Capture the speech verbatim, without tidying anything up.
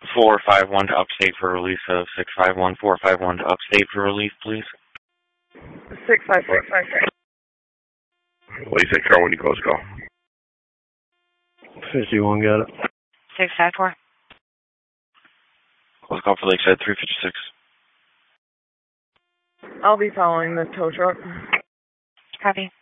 four five one to upstate for release of six five one, four five one to upstate for relief, please. six five four five three. What do you say, Carl, when you close call? fifty-one, got it. six five four. Close call for Lakeside three fifty-six. I'll be following the tow truck. Copy.